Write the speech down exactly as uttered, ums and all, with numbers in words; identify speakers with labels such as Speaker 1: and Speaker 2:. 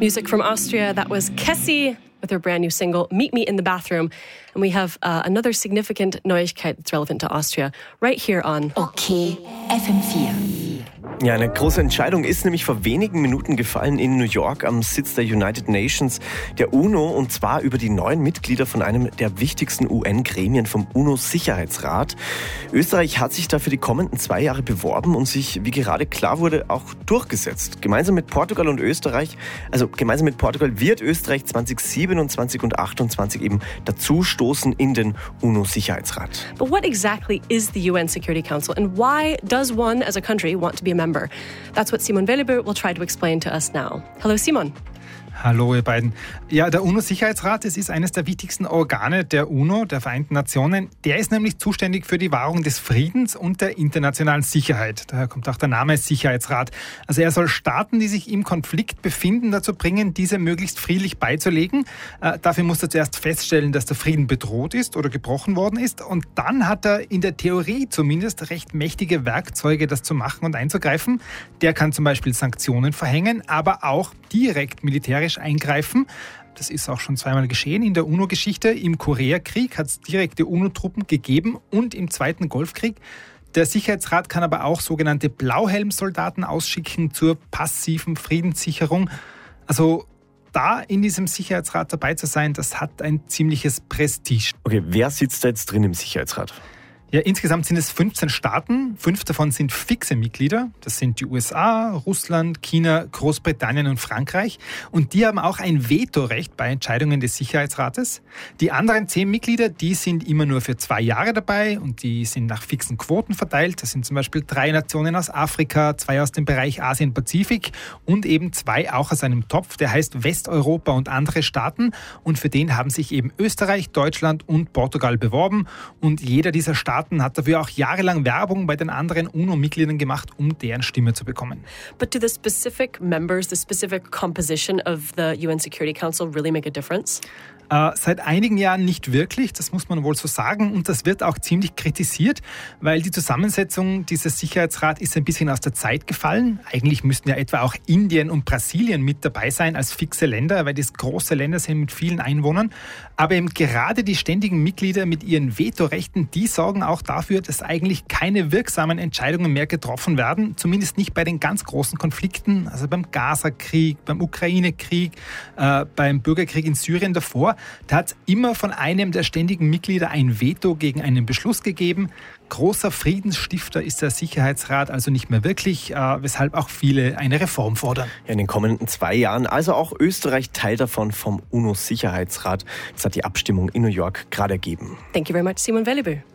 Speaker 1: Music from Austria, that was Kessie with her brand new single, Meet Me in the Bathroom. And we have uh, another significant Neuigkeit that's relevant to Austria right here on
Speaker 2: Okay, F M vier.
Speaker 3: Ja, eine große Entscheidung ist nämlich vor wenigen Minuten gefallen in New York am Sitz der United Nations, der UNO, und zwar über die neuen Mitglieder von einem der wichtigsten U N-Gremien, vom UNO-Sicherheitsrat. Österreich hat sich da für die kommenden zwei Jahre beworben und sich, wie gerade klar wurde, auch durchgesetzt. Gemeinsam mit Portugal und Österreich, also gemeinsam mit Portugal wird Österreich zwanzig siebenundzwanzig und achtundzwanzig eben dazustoßen in den UNO-Sicherheitsrat.
Speaker 1: But what exactly is the U N Security Council and why does one as a country want to be a member? That's what Simon Velibur will try to explain to us now. Hello, Simon.
Speaker 4: Hallo ihr beiden. Ja, der UNO-Sicherheitsrat, das ist eines der wichtigsten Organe der UNO, der Vereinten Nationen. Der ist nämlich zuständig für die Wahrung des Friedens und der internationalen Sicherheit. Daher kommt auch der Name Sicherheitsrat. Also er soll Staaten, die sich im Konflikt befinden, dazu bringen, diese möglichst friedlich beizulegen. Äh, dafür muss er zuerst feststellen, dass der Frieden bedroht ist oder gebrochen worden ist. Und dann hat er in der Theorie zumindest recht mächtige Werkzeuge, das zu machen und einzugreifen. Der kann zum Beispiel Sanktionen verhängen, aber auch direkt militärisch eingreifen. Das ist auch schon zweimal geschehen in der UNO-Geschichte. Im Koreakrieg hat es direkte UNO-Truppen gegeben und im Zweiten Golfkrieg. Der Sicherheitsrat kann aber auch sogenannte Blauhelmsoldaten ausschicken zur passiven Friedenssicherung. Also da in diesem Sicherheitsrat dabei zu sein, das hat ein ziemliches Prestige.
Speaker 3: Okay, wer sitzt da jetzt drin im Sicherheitsrat?
Speaker 4: Ja, insgesamt sind es fünfzehn Staaten. Fünf davon sind fixe Mitglieder. Das sind die U S A, Russland, China, Großbritannien und Frankreich. Und die haben auch ein Vetorecht bei Entscheidungen des Sicherheitsrates. Die anderen zehn Mitglieder, die sind immer nur für zwei Jahre dabei und die sind nach fixen Quoten verteilt. Das sind zum Beispiel drei Nationen aus Afrika, zwei aus dem Bereich Asien-Pazifik und eben zwei auch aus einem Topf, der heißt Westeuropa und andere Staaten. Und für den haben sich eben Österreich, Deutschland und Portugal beworben. Und jeder dieser Staaten hat dafür auch jahrelang Werbung bei den anderen UNO-Mitgliedern gemacht, um deren Stimme zu bekommen.
Speaker 1: But do the specific members, the specific composition of the U N Security Council really make a difference?
Speaker 4: Äh, seit einigen Jahren nicht wirklich, das muss man wohl so sagen. Und das wird auch ziemlich kritisiert, weil die Zusammensetzung dieses Sicherheitsrats ist ein bisschen aus der Zeit gefallen. Eigentlich müssten ja etwa auch Indien und Brasilien mit dabei sein als fixe Länder, weil das große Länder sind mit vielen Einwohnern. Aber eben gerade die ständigen Mitglieder mit ihren Vetorechten, die sorgen auch dafür, dass eigentlich keine wirksamen Entscheidungen mehr getroffen werden. Zumindest nicht bei den ganz großen Konflikten, also beim Gaza-Krieg, beim Ukraine-Krieg, äh, beim Bürgerkrieg in Syrien davor. Da hat es immer von einem der ständigen Mitglieder ein Veto gegen einen Beschluss gegeben. Großer Friedensstifter ist der Sicherheitsrat also nicht mehr wirklich, äh, weshalb auch viele eine Reform fordern.
Speaker 3: Ja, in den kommenden zwei Jahren, also auch Österreich Teil davon vom UNO-Sicherheitsrat. Das hat die Abstimmung in New York gerade ergeben.
Speaker 1: Thank you very much, Simon Velibur.